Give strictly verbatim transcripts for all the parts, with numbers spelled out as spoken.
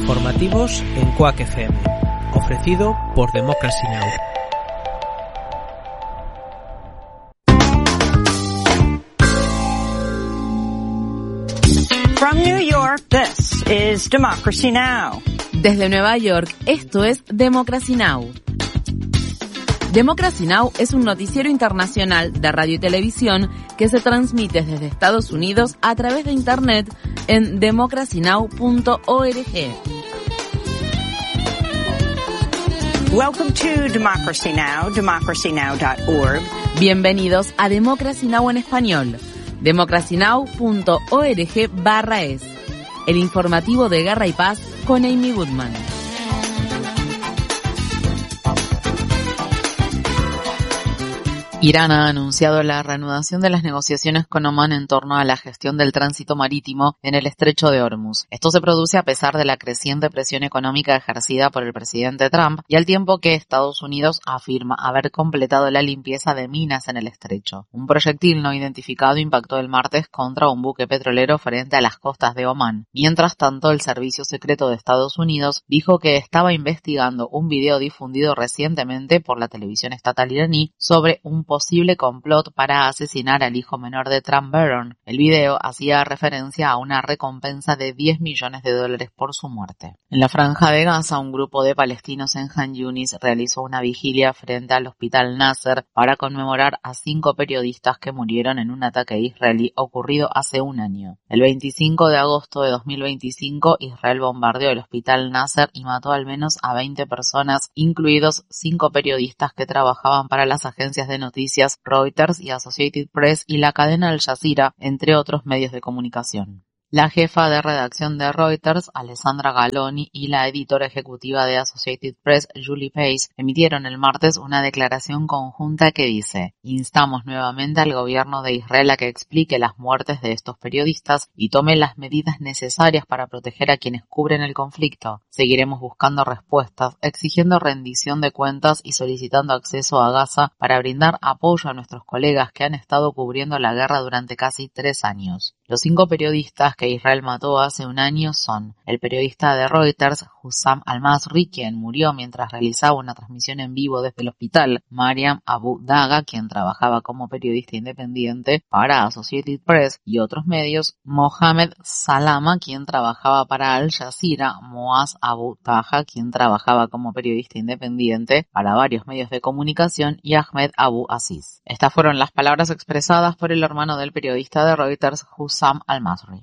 Informativos en Quack F M, ofrecido por Democracy Now! From New York, this is Democracy Now! Desde Nueva York, esto es Democracy Now! Democracy Now! Es un noticiero internacional de radio y televisión que se transmite desde Estados Unidos a través de Internet en democracy now punto org. Welcome to Democracy Now!, democracy now dot org. Bienvenidos a Democracy Now! En español, democracy now punto org barra es, el informativo de Guerra y Paz con Amy Goodman. Irán ha anunciado la reanudación de las negociaciones con Omán en torno a la gestión del tránsito marítimo en el estrecho de Hormuz. Esto se produce a pesar de la creciente presión económica ejercida por el presidente Trump y al tiempo que Estados Unidos afirma haber completado la limpieza de minas en el estrecho. Un proyectil no identificado impactó el martes contra un buque petrolero frente a las costas de Omán. Mientras tanto, el Servicio Secreto de Estados Unidos dijo que estaba investigando un video difundido recientemente por la televisión estatal iraní sobre un posible complot para asesinar al hijo menor de Trump, Barron. El video hacía referencia a una recompensa de diez millones de dólares por su muerte. En la Franja de Gaza, un grupo de palestinos en Han Yunis realizó una vigilia frente al Hospital Nasser para conmemorar a cinco periodistas que murieron en un ataque israelí ocurrido hace un año. El veinticinco de agosto de dos mil veinticinco, Israel bombardeó el Hospital Nasser y mató al menos a veinte personas, incluidos cinco periodistas que trabajaban para las agencias de noticias Reuters y Associated Press y la cadena Al Jazeera, entre otros medios de comunicación. La jefa de redacción de Reuters, Alessandra Galloni, y la editora ejecutiva de Associated Press, Julie Pace, emitieron el martes una declaración conjunta que dice: instamos nuevamente al gobierno de Israel a que explique las muertes de estos periodistas y tome las medidas necesarias para proteger a quienes cubren el conflicto. Seguiremos buscando respuestas, exigiendo rendición de cuentas y solicitando acceso a Gaza para brindar apoyo a nuestros colegas que han estado cubriendo la guerra durante casi tres años. Los cinco periodistas que Israel mató hace un año son el periodista de Reuters, Hussam al-Masri, quien murió mientras realizaba una transmisión en vivo desde el hospital, Mariam Abu Daga, quien trabajaba como periodista independiente para Associated Press y otros medios, Mohamed Salama, quien trabajaba para Al Jazeera, Moaz Abu Taha, quien trabajaba como periodista independiente para varios medios de comunicación, y Ahmed Abu Aziz. Estas fueron las palabras expresadas por el hermano del periodista de Reuters, Hussam al-Masri.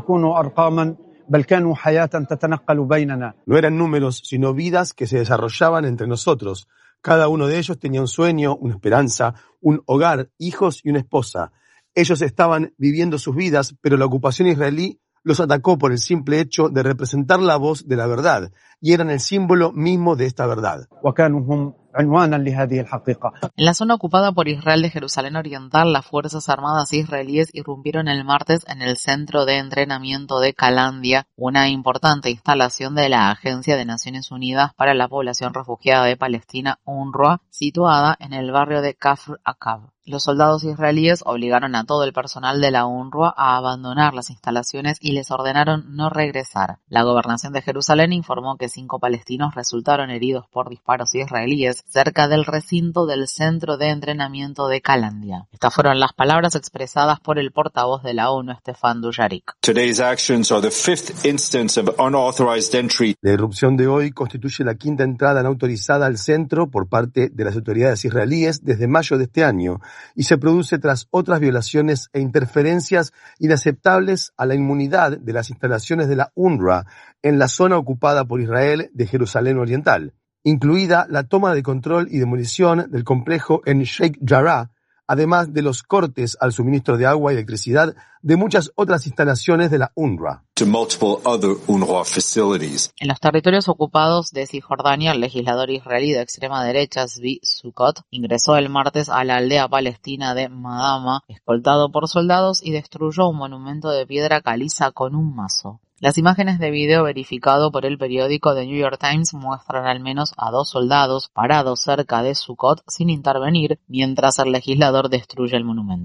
No eran números, sino vidas que se desarrollaban entre nosotros. Cada uno de ellos tenía un sueño, una esperanza, un hogar, hijos y una esposa. Ellos estaban viviendo sus vidas, pero la ocupación israelí los atacó por el simple hecho de representar la voz de la verdad, y eran el símbolo mismo de esta verdad. En la zona ocupada por Israel de Jerusalén Oriental, las Fuerzas Armadas israelíes irrumpieron el martes en el Centro de Entrenamiento de Kalandia, una importante instalación de la Agencia de Naciones Unidas para la Población Refugiada de Palestina, UNRWA, situada en el barrio de Kafr Akab. Los soldados israelíes obligaron a todo el personal de la UNRWA a abandonar las instalaciones y les ordenaron no regresar. La gobernación de Jerusalén informó que cinco palestinos resultaron heridos por disparos israelíes cerca del recinto del Centro de Entrenamiento de Kalandia. Estas fueron las palabras expresadas por el portavoz de la ONU, Stefan Dujarric. Today's actions are the fifth instance of unauthorized entry. La irrupción de hoy constituye la quinta entrada no autorizada al centro por parte de las autoridades israelíes desde mayo de este año, y se produce tras otras violaciones e interferencias inaceptables a la inmunidad de las instalaciones de la UNRWA en la zona ocupada por Israel de Jerusalén Oriental, incluida la toma de control y demolición del complejo en Sheikh Jarrah, además de los cortes al suministro de agua y electricidad de muchas otras instalaciones de la UNRWA. To multiple other UNRWA facilities. En los territorios ocupados de Cisjordania, el legislador israelí de extrema derecha, Zvi Sukkot, ingresó el martes a la aldea palestina de Madama, escoltado por soldados, y destruyó un monumento de piedra caliza con un mazo. Las imágenes de video verificado por el periódico The New York Times muestran al menos a dos soldados parados cerca de Sukkot sin intervenir mientras el legislador destruye el monumento.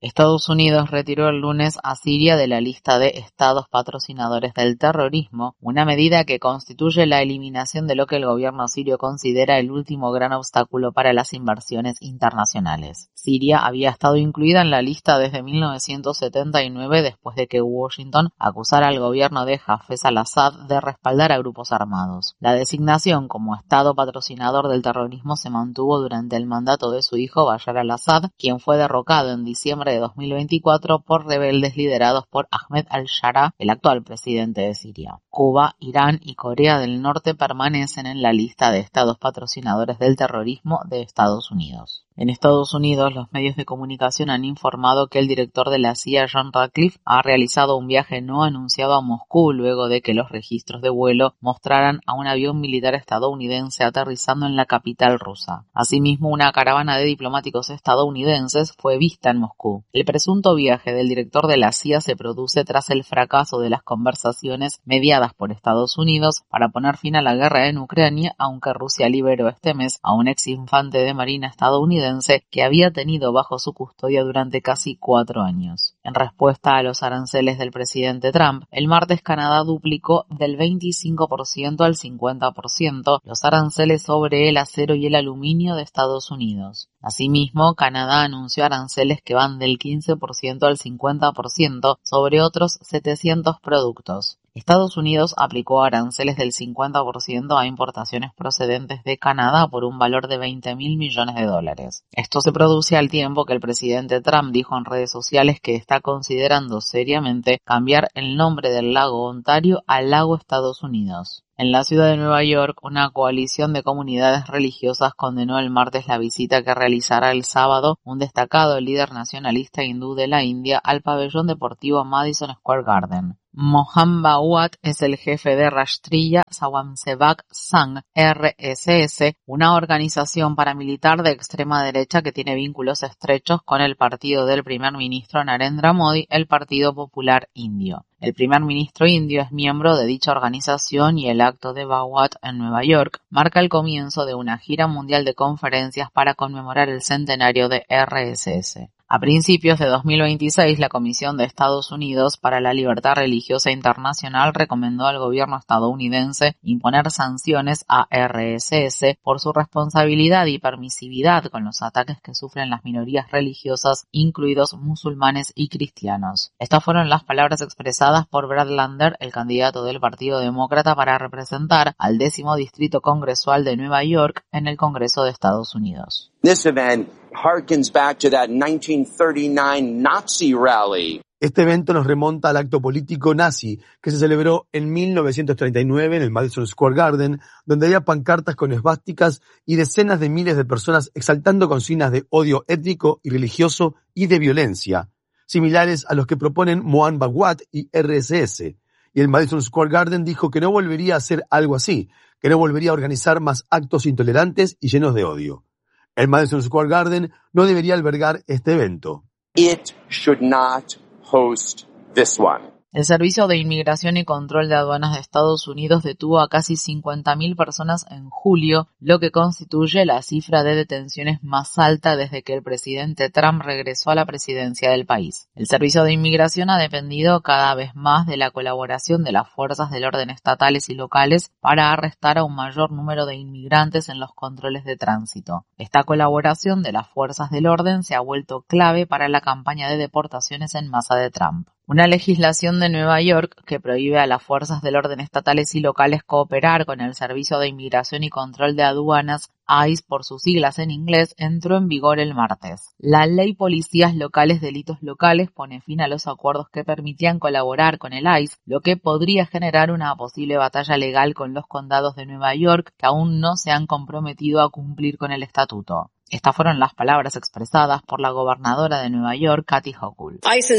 Estados Unidos retiró el lunes a Siria de la lista de estados patrocinadores del terrorismo, una medida que constituye la eliminación de lo que el gobierno sirio considera el último gran obstáculo para las inversiones internacionales. Siria había estado incluida en la lista desde mil novecientos setenta y nueve después de que Washington acusara al gobierno de Hafez al-Assad de respaldar a grupos armados. La designación como estado patrocinador del terrorismo se mantuvo durante el mandato de su hijo Bashar al-Assad, quien fue derrocado en diciembre de dos mil veinticuatro por rebeldes liderados por Ahmed al-Shara, el actual presidente de Siria. Cuba, Irán y Corea del Norte permanecen en la lista de estados patrocinadores del terrorismo de Estados Unidos. En Estados Unidos, los medios de comunicación han informado que el director de la C I A, John Ratcliffe, ha realizado un viaje no anunciado a Moscú luego de que los registros de vuelo mostraran a un avión militar estadounidense aterrizando en la capital rusa. Asimismo, una caravana de diplomáticos estadounidenses fue vista en Moscú. El presunto viaje del director de la C I A se produce tras el fracaso de las conversaciones mediadas por Estados Unidos para poner fin a la guerra en Ucrania, aunque Rusia liberó este mes a un ex infante de marina estadounidense que había tenido bajo su custodia durante casi cuatro años. En respuesta a los aranceles del presidente Trump, el martes Canadá duplicó del veinticinco por ciento al cincuenta por ciento los aranceles sobre el acero y el aluminio de Estados Unidos. Asimismo, Canadá anunció aranceles que van del quince por ciento al cincuenta por ciento sobre otros setecientos productos. Estados Unidos aplicó aranceles del cincuenta por ciento a importaciones procedentes de Canadá por un valor de veinte mil millones de dólares. Esto se produce al tiempo que el presidente Trump dijo en redes sociales que está considerando seriamente cambiar el nombre del lago Ontario al lago Estados Unidos. En la ciudad de Nueva York, una coalición de comunidades religiosas condenó el martes la visita que realizará el sábado un destacado líder nacionalista hindú de la India al pabellón deportivo Madison Square Garden. Mohan Bhagwat es el jefe de Rashtriya Swayamsevak Sangh R S S, una organización paramilitar de extrema derecha que tiene vínculos estrechos con el partido del primer ministro Narendra Modi, el Partido Popular Indio. El primer ministro indio es miembro de dicha organización y el acto de Bhagwat en Nueva York marca el comienzo de una gira mundial de conferencias para conmemorar el centenario de R S S. A principios de dos mil veintiséis, la Comisión de Estados Unidos para la Libertad Religiosa Internacional recomendó al gobierno estadounidense imponer sanciones a R S S por su responsabilidad y permisividad con los ataques que sufren las minorías religiosas, incluidos musulmanes y cristianos. Estas fueron las palabras expresadas por Brad Lander, el candidato del Partido Demócrata para representar al décimo distrito congresual de Nueva York en el Congreso de Estados Unidos. This event harkens back to that nineteen thirty-nine Nazi rally. Este evento nos remonta al acto político nazi que se celebró en mil novecientos treinta y nueve en el Madison Square Garden, donde había pancartas con esvásticas y decenas de miles de personas exaltando consignas de odio étnico y religioso y de violencia, similares a los que proponen Mohan Bhagwat y R S S. Y el Madison Square Garden dijo que no volvería a hacer algo así, que no volvería a organizar más actos intolerantes y llenos de odio. El Madison Square Garden no debería albergar este evento. It should not host this one. El Servicio de Inmigración y Control de Aduanas de Estados Unidos detuvo a casi cincuenta mil personas en julio, lo que constituye la cifra de detenciones más alta desde que el presidente Trump regresó a la presidencia del país. El Servicio de Inmigración ha dependido cada vez más de la colaboración de las fuerzas del orden estatales y locales para arrestar a un mayor número de inmigrantes en los controles de tránsito. Esta colaboración de las fuerzas del orden se ha vuelto clave para la campaña de deportaciones en masa de Trump. Una legislación de Nueva York que prohíbe a las fuerzas del orden estatales y locales cooperar con el Servicio de Inmigración y Control de Aduanas, I C E por sus siglas en inglés, entró en vigor el martes. La Ley Policías Locales Delitos Locales pone fin a los acuerdos que permitían colaborar con el I C E, lo que podría generar una posible batalla legal con los condados de Nueva York que aún no se han comprometido a cumplir con el estatuto. Estas fueron las palabras expresadas por la gobernadora de Nueva York, Kathy Hochul.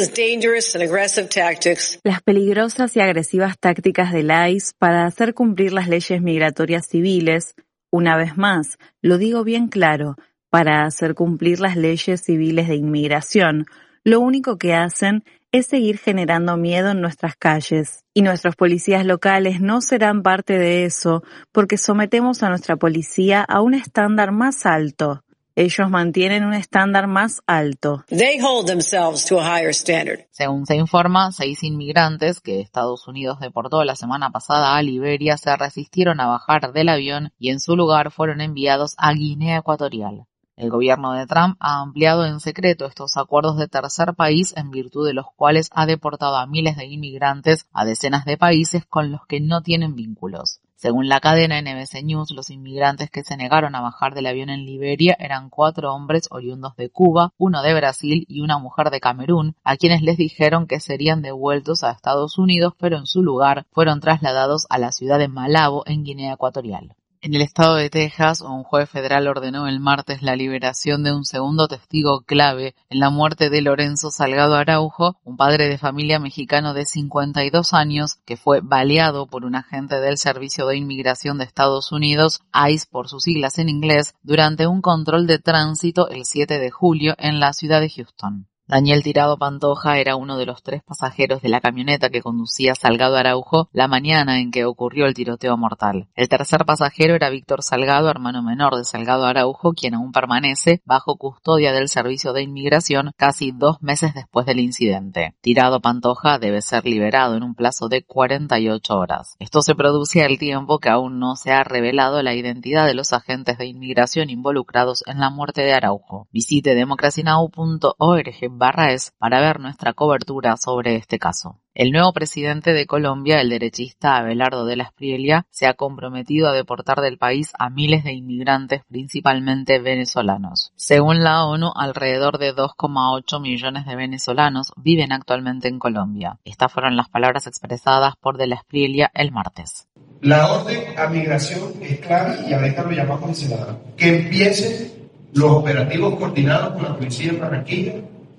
Las peligrosas y agresivas tácticas del I C E para hacer cumplir las leyes migratorias civiles, una vez más, lo digo bien claro, para hacer cumplir las leyes civiles de inmigración, lo único que hacen es seguir generando miedo en nuestras calles. Y nuestros policías locales no serán parte de eso porque sometemos a nuestra policía a un estándar más alto. Ellos mantienen un estándar más alto. They hold themselves to a higher standard. Según se informa, seis inmigrantes que Estados Unidos deportó la semana pasada a Liberia se resistieron a bajar del avión y en su lugar fueron enviados a Guinea Ecuatorial. El gobierno de Trump ha ampliado en secreto estos acuerdos de tercer país en virtud de los cuales ha deportado a miles de inmigrantes a decenas de países con los que no tienen vínculos. Según la cadena N B C News, los inmigrantes que se negaron a bajar del avión en Liberia eran cuatro hombres oriundos de Cuba, uno de Brasil y una mujer de Camerún, a quienes les dijeron que serían devueltos a Estados Unidos, pero en su lugar fueron trasladados a la ciudad de Malabo, en Guinea Ecuatorial. En el estado de Texas, un juez federal ordenó el martes la liberación de un segundo testigo clave en la muerte de Lorenzo Salgado Araujo, un padre de familia mexicano de cincuenta y dos años que fue baleado por un agente del Servicio de Inmigración de Estados Unidos, ICE por sus siglas en inglés, durante un control de tránsito el siete de julio en la ciudad de Houston. Daniel Tirado Pantoja era uno de los tres pasajeros de la camioneta que conducía Salgado Araujo la mañana en que ocurrió el tiroteo mortal. El tercer pasajero era Víctor Salgado, hermano menor de Salgado Araujo, quien aún permanece bajo custodia del Servicio de Inmigración casi dos meses después del incidente. Tirado Pantoja debe ser liberado en un plazo de cuarenta y ocho horas. Esto se produce al tiempo que aún no se ha revelado la identidad de los agentes de inmigración involucrados en la muerte de Araujo. Visite democracy now punto org barra es para ver nuestra cobertura sobre este caso. El nuevo presidente de Colombia, el derechista Abelardo de la Espriella, se ha comprometido a deportar del país a miles de inmigrantes, principalmente venezolanos. Según la ONU, alrededor de dos coma ocho millones de venezolanos viven actualmente en Colombia. Estas fueron las palabras expresadas por de la Espriella el martes. La orden a migración es clara y ahorita lo llamamos el Senado. Que empiecen los operativos coordinados con la policía de Barranquilla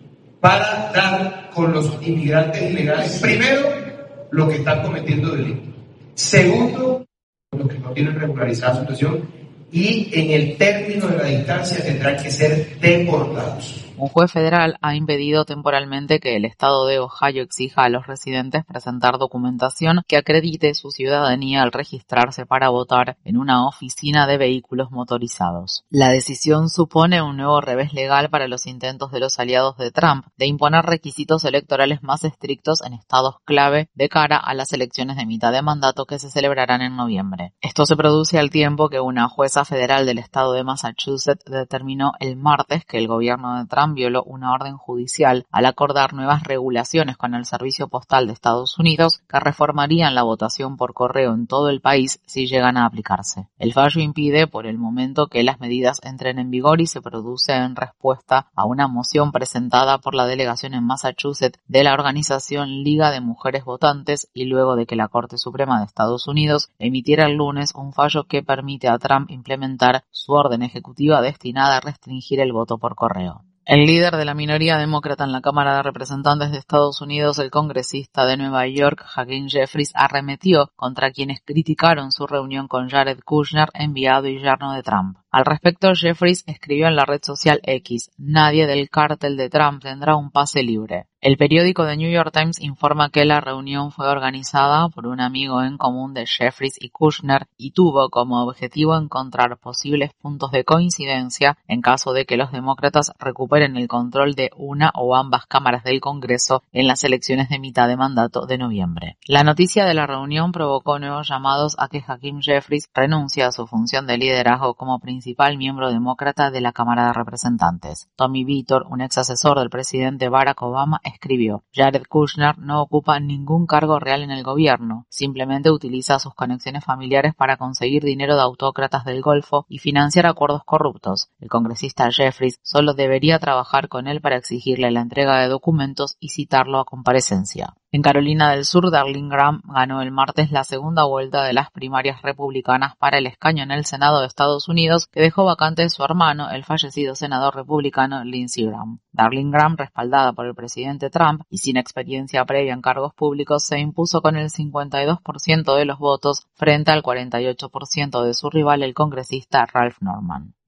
para dar con los inmigrantes ilegales, primero, los que están cometiendo delitos. Segundo, los que no tienen regularizada su situación. Y en el término de la distancia tendrán que ser deportados. Un juez federal ha impedido temporalmente que el estado de Ohio exija a los residentes presentar documentación que acredite su ciudadanía al registrarse para votar en una oficina de vehículos motorizados. La decisión supone un nuevo revés legal para los intentos de los aliados de Trump de imponer requisitos electorales más estrictos en estados clave de cara a las elecciones de mitad de mandato que se celebrarán en noviembre. Esto se produce al tiempo que una jueza federal del estado de Massachusetts determinó el martes que el gobierno de Trump violó una orden judicial al acordar nuevas regulaciones con el Servicio Postal de Estados Unidos que reformarían la votación por correo en todo el país si llegan a aplicarse. El fallo impide por el momento que las medidas entren en vigor y se produce en respuesta a una moción presentada por la delegación en Massachusetts de la organización Liga de Mujeres Votantes y luego de que la Corte Suprema de Estados Unidos emitiera el lunes un fallo que permite a Trump implementar su orden ejecutiva destinada a restringir el voto por correo. El líder de la minoría demócrata en la Cámara de Representantes de Estados Unidos, el congresista de Nueva York, Hakeem Jeffries, arremetió contra quienes criticaron su reunión con Jared Kushner, enviado y yerno de Trump. Al respecto, Jeffries escribió en la red social X: nadie del cártel de Trump tendrá un pase libre. El periódico The New York Times informa que la reunión fue organizada por un amigo en común de Jeffries y Kushner y tuvo como objetivo encontrar posibles puntos de coincidencia en caso de que los demócratas recuperen el control de una o ambas cámaras del Congreso en las elecciones de mitad de mandato de noviembre. La noticia de la reunión provocó nuevos llamados a que Hakeem Jeffries renuncie a su función de liderazgo como principal miembro demócrata de la Cámara de Representantes. Tommy Vitor, un ex asesor del presidente Barack Obama, escribió: Jared Kushner no ocupa ningún cargo real en el gobierno, simplemente utiliza sus conexiones familiares para conseguir dinero de autócratas del Golfo y financiar acuerdos corruptos. El congresista Jeffries solo debería trabajar con él para exigirle la entrega de documentos y citarlo a comparecencia. En Carolina del Sur, Darlene Graham ganó el martes la segunda vuelta de las primarias republicanas para el escaño en el Senado de Estados Unidos que dejó vacante su hermano, el fallecido senador republicano Lindsey Graham. Darlene Graham, respaldada por el presidente Trump y sin experiencia previa en cargos públicos, se impuso con el cincuenta y dos por ciento de los votos frente al cuarenta y ocho por ciento de su rival, el congresista Ralph Norman.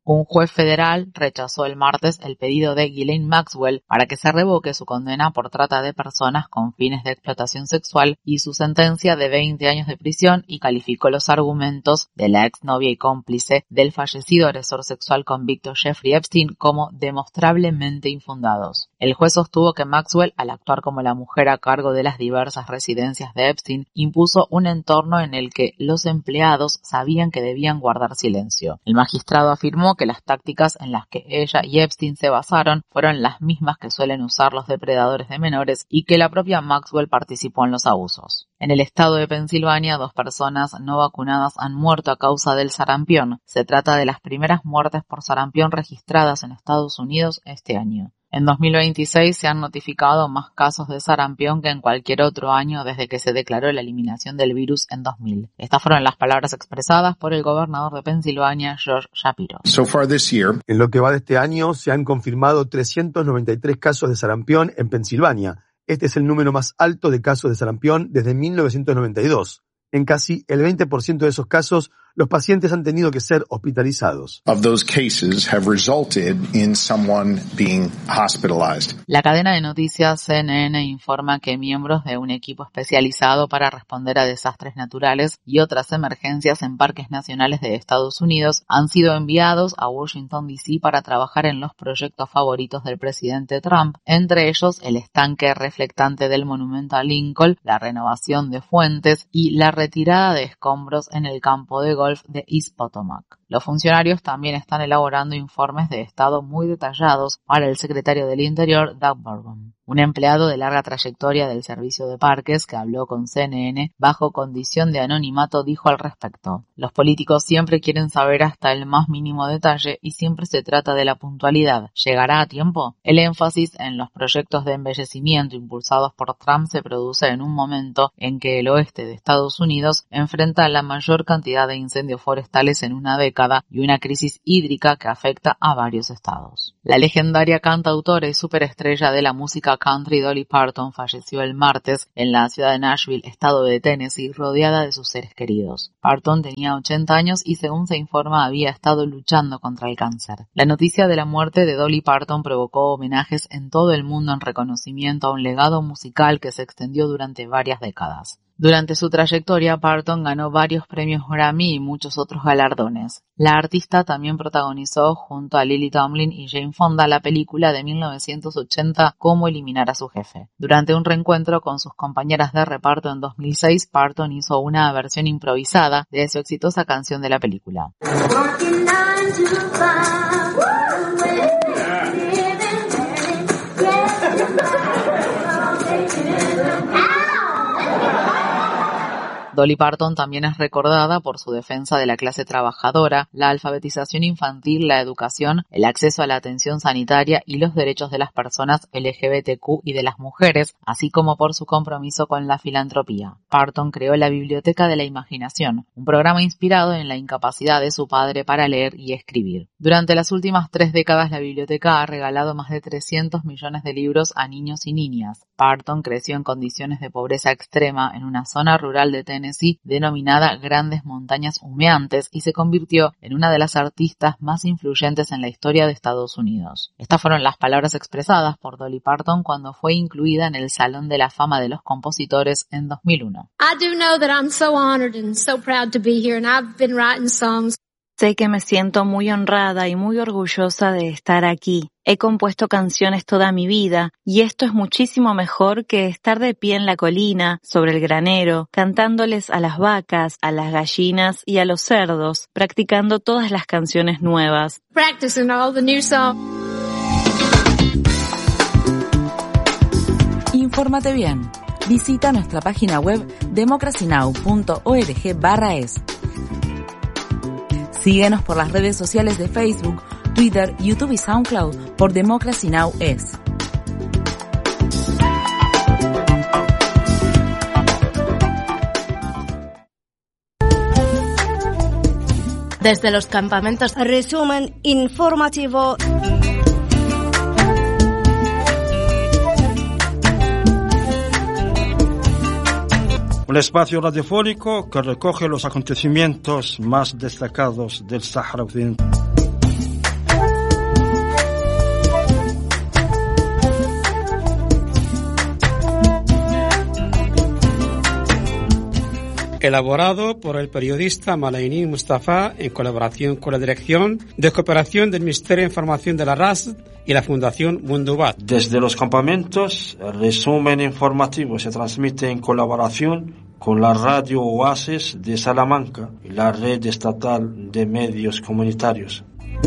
Un juez federal rechazó el martes el pedido de Ghislaine Maxwell para que se revoque su condena por trata de personas con fines de explotación sexual y su sentencia de veinte años de prisión y calificó los argumentos de la exnovia y cómplice del fallecido agresor sexual convicto Jeffrey Epstein como demostrablemente infundados. El juez sostuvo que Maxwell, al actuar como la mujer a cargo de las diversas residencias de Epstein, impuso un entorno en el que los empleados sabían que debían guardar silencio. El magistrado afirmó que las tácticas en las que ella y Epstein se basaron fueron las mismas que suelen usar los depredadores de menores y que la propia Maxwell participó en los abusos. En el estado de Pensilvania, dos personas no vacunadas han muerto a causa del sarampión. Se trata de las primeras muertes por sarampión registradas en Estados Unidos este año. En dos mil veintiséis se han notificado más casos de sarampión que en cualquier otro año desde que se declaró la eliminación del virus en dos mil. Estas fueron las palabras expresadas por el gobernador de Pensilvania, Josh Shapiro. So far this year, en lo que va de este año, se han confirmado trescientos noventa y tres casos de sarampión en Pensilvania. Este es el número más alto de casos de sarampión desde mil novecientos noventa y dos. En casi el veinte por ciento de esos casos, los pacientes han tenido que ser hospitalizados. Of those cases have resulted in someone being hospitalized. La cadena de noticias C N N informa que miembros de un equipo especializado para responder a desastres naturales y otras emergencias en parques nacionales de Estados Unidos han sido enviados a Washington D C para trabajar en los proyectos favoritos del presidente Trump, entre ellos el estanque reflectante del monumento a Lincoln, la renovación de fuentes y la retirada de escombros en el campo de golf de East Potomac. Los funcionarios también están elaborando informes de estado muy detallados para el secretario del Interior, Doug Burgum. Un empleado de larga trayectoria del servicio de parques que habló con C N N bajo condición de anonimato dijo al respecto: los políticos siempre quieren saber hasta el más mínimo detalle y siempre se trata de la puntualidad. ¿Llegará a tiempo? El énfasis en los proyectos de embellecimiento impulsados por Trump se produce en un momento en que el oeste de Estados Unidos enfrenta la mayor cantidad de incendios forestales en una década y una crisis hídrica que afecta a varios estados. La legendaria cantautora y superestrella de la música country Dolly Parton falleció el martes en la ciudad de Nashville, estado de Tennessee, rodeada de sus seres queridos. Parton tenía ochenta años y, según se informa, había estado luchando contra el cáncer. La noticia de la muerte de Dolly Parton provocó homenajes en todo el mundo en reconocimiento a un legado musical que se extendió durante varias décadas. Durante su trayectoria, Parton ganó varios premios Grammy y muchos otros galardones. La artista también protagonizó junto a Lily Tomlin y Jane Fonda la película de mil novecientos ochenta Cómo eliminar a su jefe. Durante un reencuentro con sus compañeras de reparto en dos mil seis, Parton hizo una versión improvisada de su exitosa canción de la película. Dolly Parton también es recordada por su defensa de la clase trabajadora, la alfabetización infantil, la educación, el acceso a la atención sanitaria y los derechos de las personas L G B T Q y de las mujeres, así como por su compromiso con la filantropía. Parton creó la Biblioteca de la Imaginación, un programa inspirado en la incapacidad de su padre para leer y escribir. Durante las últimas tres décadas, la biblioteca ha regalado más de trescientos millones de libros a niños y niñas. Parton creció en condiciones de pobreza extrema en una zona rural de Tennessee denominada Grandes Montañas Humeantes y se convirtió en una de las artistas más influyentes en la historia de Estados Unidos. Estas fueron las palabras expresadas por Dolly Parton cuando fue incluida en el Salón de la Fama de los Compositores en dos mil uno. I do know that I'm so honored and so proud to be here, and I've been writing songs. Sé que me siento muy honrada y muy orgullosa de estar aquí. He compuesto canciones toda mi vida y esto es muchísimo mejor que estar de pie en la colina, sobre el granero, cantándoles a las vacas, a las gallinas y a los cerdos, practicando todas las canciones nuevas. Practicing all the new songs. Infórmate bien. Visita nuestra página web democracy now punto org barra es. Síguenos por las redes sociales de Facebook, Twitter, YouTube y SoundCloud por Democracy Now! Es. Desde los campamentos, resumen informativo. Un espacio radiofónico que recoge los acontecimientos más destacados del Sáhara Occidental. elaborado por el periodista Malaini Mustafa en colaboración con la Dirección de Cooperación del Ministerio de Información de la R A S D y la Fundación Mundubat. Desde los campamentos, el resumen informativo se transmite en colaboración con la Radio Oasis de Salamanca y la Red Estatal de Medios Comunitarios.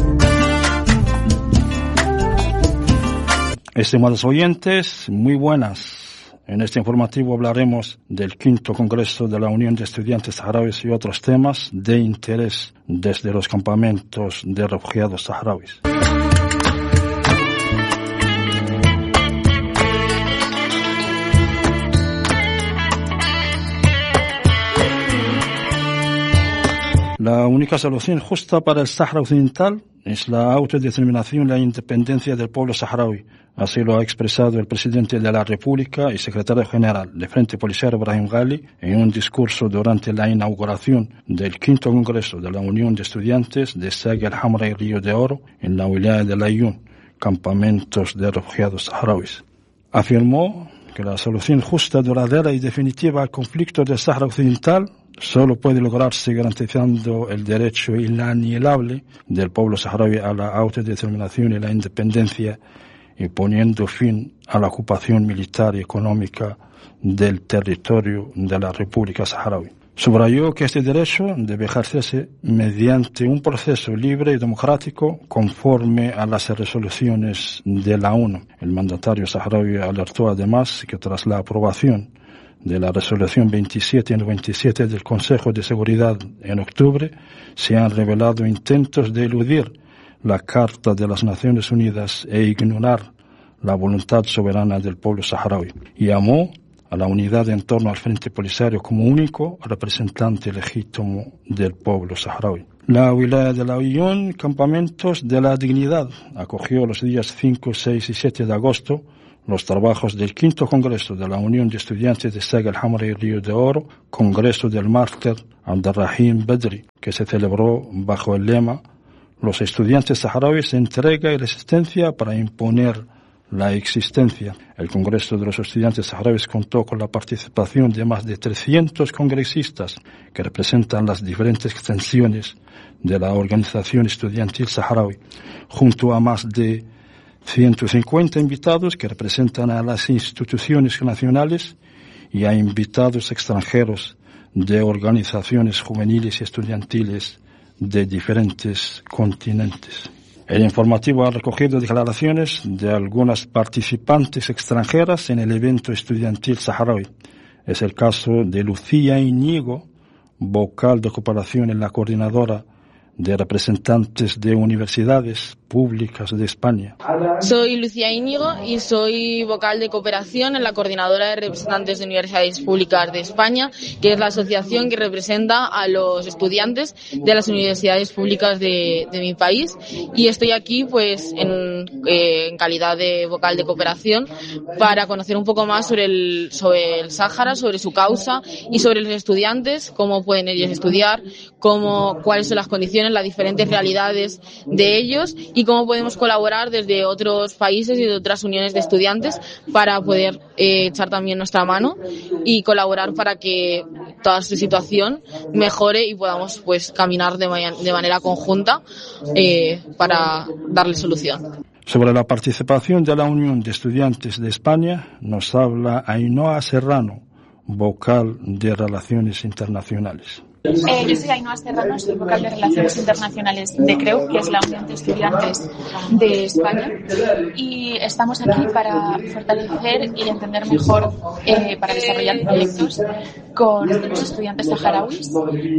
Estimados oyentes, muy buenas. En este informativo hablaremos del quinto Congreso de la Unión de Estudiantes Saharauis y otros temas de interés desde los campamentos de refugiados saharauis. La única solución justa para el Sáhara Occidental es la autodeterminación y la independencia del pueblo saharaui. Así lo ha expresado el presidente de la República y secretario general del Frente Polisario Brahim Ghali en un discurso durante la inauguración del quinto Congreso de la Unión de Estudiantes de Saga el Hamra y Río de Oro en la wilaya de Layún, campamentos de refugiados saharauis. Afirmó que la solución justa, duradera y definitiva al conflicto del Sáhara Occidental solo puede lograrse garantizando el derecho inalienable del pueblo saharaui a la autodeterminación y la independencia y poniendo fin a la ocupación militar y económica del territorio de la República Saharaui. Subrayó que este derecho debe ejercerse mediante un proceso libre y democrático conforme a las resoluciones de la ONU. El mandatario saharaui alertó además que tras la aprobación de la resolución veintisiete noventa y siete del Consejo de Seguridad en octubre, se han revelado intentos de eludir la Carta de las Naciones Unidas e ignorar la voluntad soberana del pueblo saharaui. Y llamó a la unidad en torno al Frente Polisario como único representante legítimo del pueblo saharaui. La wilaya de Layún, Campamentos de la Dignidad, acogió los días cinco, seis y siete de agosto los trabajos del quinto Congreso de la Unión de Estudiantes de Saga el Hamra y Río de Oro, Congreso del Mártir Abdelrahim Bedri, que se celebró bajo el lema Los estudiantes saharauis, entrega y resistencia para imponer la existencia. El Congreso de los Estudiantes Saharauis contó con la participación de más de trescientos congresistas que representan las diferentes extensiones de la organización estudiantil saharaui, junto a más de ciento cincuenta invitados que representan a las instituciones nacionales y a invitados extranjeros de organizaciones juveniles y estudiantiles de diferentes continentes. El informativo ha recogido declaraciones de algunas participantes extranjeras en el evento estudiantil saharaui. Es el caso de Lucía Íñigo, vocal de cooperación en la coordinadora de representantes de universidades públicas de España. Soy Lucía Íñigo y soy vocal de cooperación en la Coordinadora de Representantes de Universidades Públicas de España, que es la asociación que representa a los estudiantes de las universidades públicas de, de mi país. Y estoy aquí pues en, eh, en calidad de vocal de cooperación para conocer un poco más sobre el, sobre el Sáhara, sobre su causa y sobre los estudiantes, cómo pueden ellos estudiar, cómo, cuáles son las condiciones, las diferentes realidades de ellos y cómo podemos colaborar desde otros países y de otras uniones de estudiantes para poder eh, echar también nuestra mano y colaborar para que toda su situación mejore y podamos pues caminar de, ma- de manera conjunta eh, para darle solución. Sobre la participación de la Unión de Estudiantes de España nos habla Ainhoa Serrano, vocal de Relaciones Internacionales. Eh, yo soy Ainhoa Serrano, soy vocal de Relaciones Internacionales de CREU, que es la Unión de Estudiantes de España, y estamos aquí para fortalecer y entender mejor, eh, para desarrollar proyectos con los estudiantes saharauis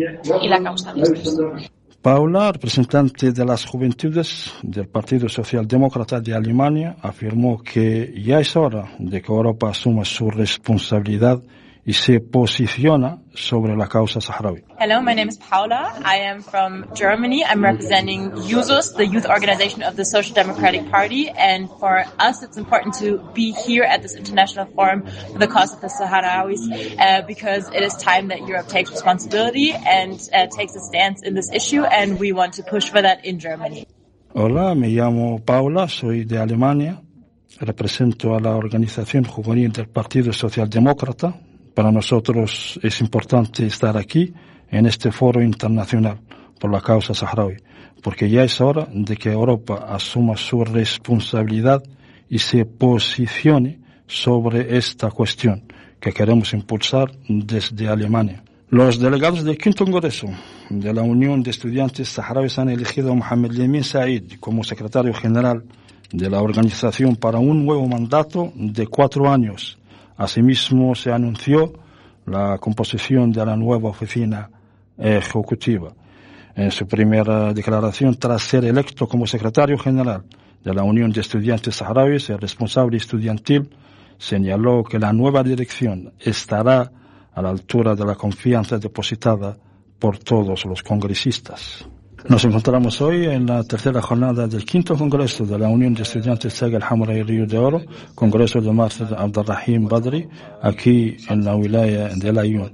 y la causa de estos. Paula, representante de las juventudes del Partido Socialdemócrata de Alemania, afirmó que ya es hora de que Europa asuma su responsabilidad y se posiciona sobre la causa saharaui. Hello, my name is Paula. I am from Germany. I'm representing JUSOS, the youth organization of the Social Democratic Party, and for us it's important to be here at this international forum for the cause of the Sahrawis uh, because it is time that Europe takes responsibility and uh, takes a stance in this issue, and we want to push for that in Germany. Hola, me llamo Paula, soy de Alemania, represento a la organización juvenil del Partido Socialdemócrata para nosotros es importante estar aquí en este foro internacional por la causa saharaui, porque ya es hora de que Europa asuma su responsabilidad y se posicione sobre esta cuestión que queremos impulsar desde Alemania. Los delegados del quinto Congreso de la Unión de Estudiantes Saharauis han elegido a Mohamed Lemin Said como secretario general de la organización para un nuevo mandato de cuatro años. Asimismo, se anunció la composición de la nueva oficina ejecutiva. En su primera declaración, tras ser electo como secretario general de la Unión de Estudiantes Saharauis, el responsable estudiantil señaló que la nueva dirección estará a la altura de la confianza depositada por todos los congresistas. Nos encontramos hoy en la tercera jornada del quinto Congreso de la Unión de Estudiantes Saga El Hamra y Río de Oro, Congreso de Marcel Abdelrahim Badri, aquí en la wilaya de Layún.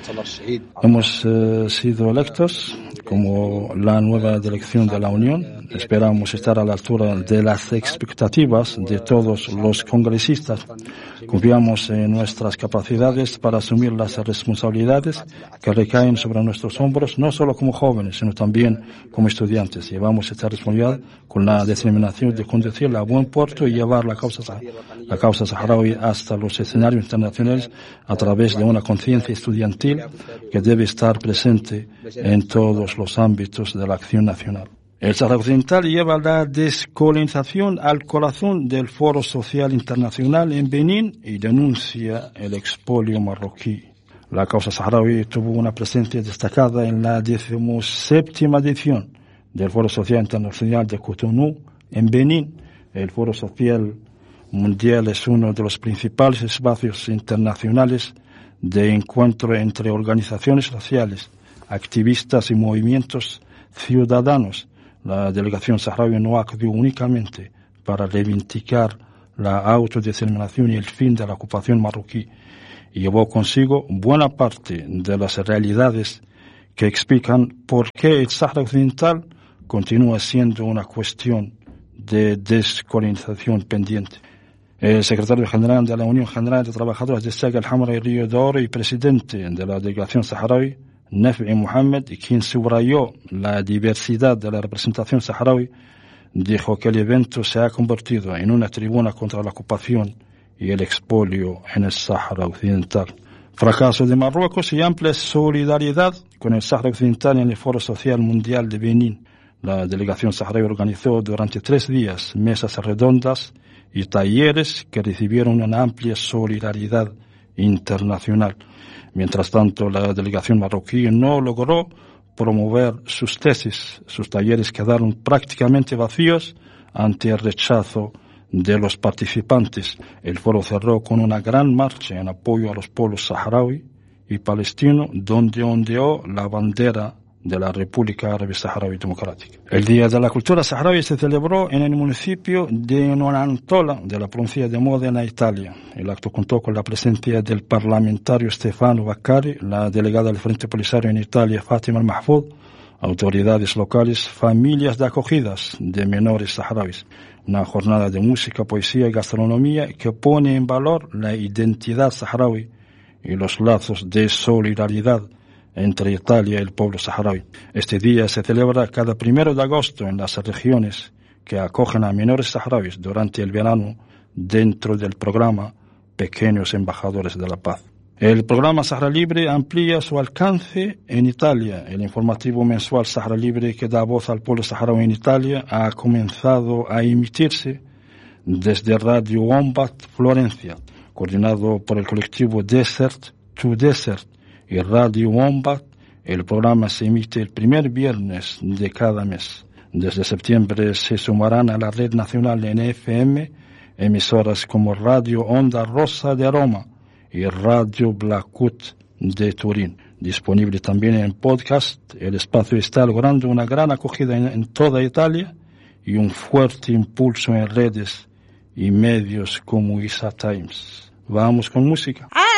Hemos eh, sido electos como la nueva dirección de la Unión. Esperamos estar a la altura de las expectativas de todos los congresistas. Confiamos en nuestras capacidades para asumir las responsabilidades que recaen sobre nuestros hombros, no solo como jóvenes, sino también como estudiantes. Llevamos esta responsabilidad con la determinación de conducirla a buen puerto y llevar la causa, la causa saharaui hasta los escenarios internacionales a través de una conciencia estudiantil que debe estar presente en todos los ámbitos de la acción nacional. El Sáhara Occidental lleva la descolonización al corazón del Foro Social Internacional en Benín y denuncia el expolio marroquí. La causa saharaui tuvo una presencia destacada en la decimoséptima edición del Foro Social Internacional de Cotonú en Benín. El Foro Social Mundial es uno de los principales espacios internacionales de encuentro entre organizaciones sociales, activistas y movimientos ciudadanos. La delegación saharaui no acudió únicamente para reivindicar la autodeterminación y el fin de la ocupación marroquí, y llevó consigo buena parte de las realidades que explican por qué el Sáhara Occidental continúa siendo una cuestión de descolonización pendiente. El secretario general de la Unión General de Trabajadores de Saga El Hamra y Río de Oro y presidente de la delegación saharaui, Nafi Mohamed, quien subrayó la diversidad de la representación saharaui, dijo que el evento se ha convertido en una tribuna contra la ocupación y el expolio en el Sáhara Occidental. Fracaso de Marruecos y amplia solidaridad con el Sáhara Occidental en el Foro Social Mundial de Benín. La delegación saharaui organizó durante tres días mesas redondas y talleres que recibieron una amplia solidaridad internacional. Mientras tanto, la delegación marroquí no logró promover sus tesis. Sus talleres quedaron prácticamente vacíos ante el rechazo de los participantes. El foro cerró con una gran marcha en apoyo a los pueblos saharaui y palestino, donde ondeó la bandera de la República Árabe Saharaui Democrática. El Día de la Cultura Saharaui se celebró en el municipio de Nonantola, de la provincia de Módena, Italia. El acto contó con la presencia del parlamentario Stefano Baccari, la delegada del Frente Polisario en Italia, Fatima Al-Mahfoud, autoridades locales, familias de acogidas de menores saharauis. Una jornada de música, poesía y gastronomía que pone en valor la identidad saharaui y los lazos de solidaridad entre Italia y el pueblo saharaui. Este día se celebra cada primero de agosto en las regiones que acogen a menores saharauis durante el verano dentro del programa Pequeños Embajadores de la Paz. El programa Sahara Libre amplía su alcance en Italia. El informativo mensual Sahara Libre, que da voz al pueblo saharaui en Italia, ha comenzado a emitirse desde Radio Wombat Florencia, coordinado por el colectivo Desert to Desert y Radio Wombat. El programa se emite el primer viernes de cada mes. Desde septiembre se sumarán a la red nacional en F M emisoras como Radio Onda Rosa de Roma y Radio Blackwood de Turín. Disponible también en podcast, el espacio está logrando una gran acogida en, en toda Italia y un fuerte impulso en redes y medios como Isa Times. Vamos con música. ¡Ah!